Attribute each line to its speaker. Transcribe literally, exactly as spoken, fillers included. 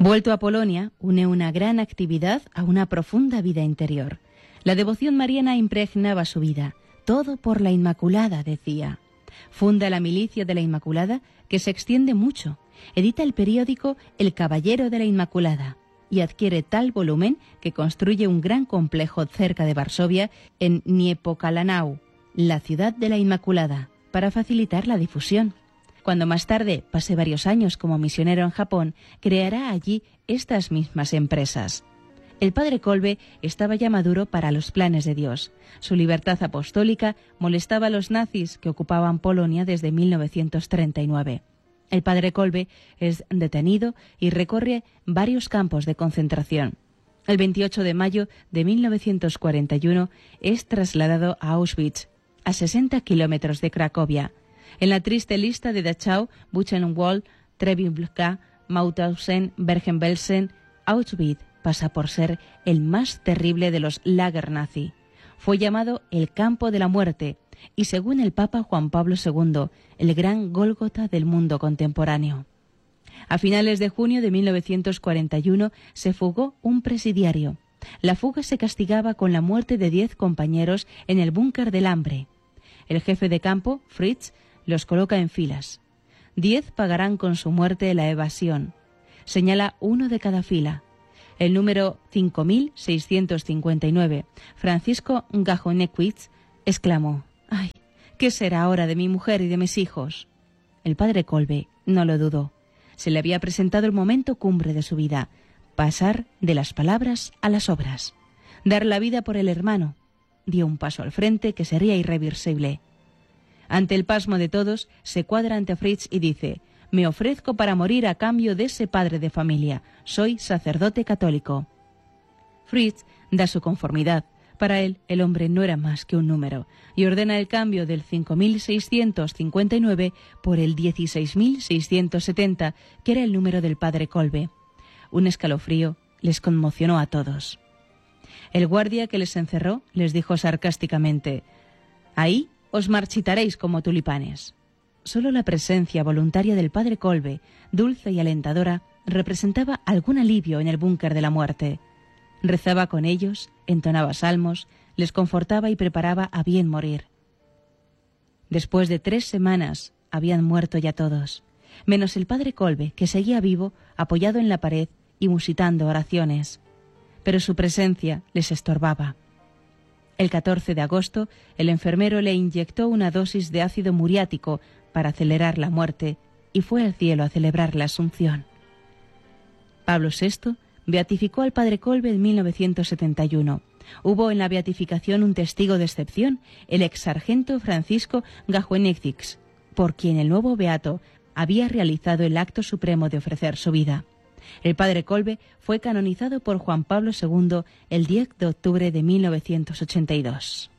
Speaker 1: Vuelto a Polonia, une una gran actividad a una profunda vida interior. La devoción mariana impregnaba su vida. Todo por la Inmaculada, decía. Funda la Milicia de la Inmaculada, que se extiende mucho. Edita el periódico El Caballero de la Inmaculada y adquiere tal volumen que construye un gran complejo cerca de Varsovia, en Niepokalanau, la ciudad de la Inmaculada, para facilitar la difusión. Cuando más tarde pase varios años como misionero en Japón, creará allí estas mismas empresas. El padre Kolbe estaba ya maduro para los planes de Dios. Su libertad apostólica molestaba a los nazis que ocupaban Polonia desde mil novecientos treinta y nueve. El padre Kolbe es detenido y recorre varios campos de concentración. El veintiocho de mayo de mil novecientos cuarenta y uno es trasladado a Auschwitz, a sesenta kilómetros de Cracovia. En la triste lista de Dachau, Buchenwald, Treblinka, Mauthausen, Bergen-Belsen, Auschwitz pasa por ser el más terrible de los lager nazi. Fue llamado el campo de la muerte y, según el Papa Juan Pablo segundo, el gran Gólgota del mundo contemporáneo. A finales de junio de mil novecientos cuarenta y uno se fugó un presidiario. La fuga se castigaba con la muerte de diez compañeros en el búnker del hambre. El jefe de campo, Fritz, los coloca en filas. Diez pagarán con su muerte la evasión. Señala uno de cada fila. El número cinco mil seiscientos cincuenta y nueve, Francisco Gajonewicz, exclamó: «¡Ay, qué será ahora de mi mujer y de mis hijos!». El padre Kolbe no lo dudó. Se le había presentado el momento cumbre de su vida: pasar de las palabras a las obras, dar la vida por el hermano. Dio un paso al frente que sería irreversible. Ante el pasmo de todos, se cuadra ante Fritz y dice: «Me ofrezco para morir a cambio de ese padre de familia. Soy sacerdote católico». Fritz da su conformidad. Para él, el hombre no era más que un número, y ordena el cambio del cinco mil seiscientos cincuenta y nueve por el dieciséis mil seiscientos setenta, que era el número del padre Kolbe. Un escalofrío les conmocionó a todos. El guardia que les encerró les dijo sarcásticamente: «Ahí os marchitaréis como tulipanes». Solo la presencia voluntaria del padre Kolbe, dulce y alentadora, representaba algún alivio en el búnker de la muerte. Rezaba con ellos, entonaba salmos, les confortaba y preparaba a bien morir. Después de tres semanas habían muerto ya todos, menos el padre Kolbe, que seguía vivo, apoyado en la pared y musitando oraciones. Pero su presencia les estorbaba. El catorce de agosto, el enfermero le inyectó una dosis de ácido muriático para acelerar la muerte y fue al cielo a celebrar la Asunción. Pablo sexto beatificó al padre Kolbe en mil novecientos setenta y uno. Hubo en la beatificación un testigo de excepción, el ex sargento Francisco Gajonewicz, por quien el nuevo beato había realizado el acto supremo de ofrecer su vida. El padre Kolbe fue canonizado por Juan Pablo segundo el diez de octubre de mil novecientos ochenta y dos.